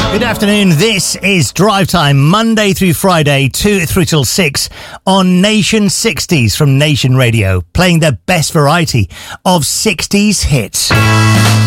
Good afternoon. This is Drive Time, Monday through Friday, 2 through till 6 on Nation 60s from Nation Radio, playing the best variety of 60s hits.